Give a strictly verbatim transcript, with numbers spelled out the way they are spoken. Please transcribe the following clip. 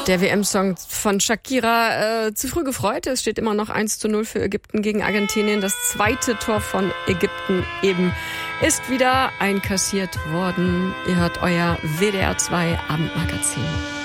Der W M-Song von Shakira äh, zu früh gefreut. Es steht immer noch eins zu null für Ägypten gegen Argentinien. Das zweite Tor von Ägypten eben ist wieder einkassiert worden. Ihr hört euer W D R zwei Abendmagazin.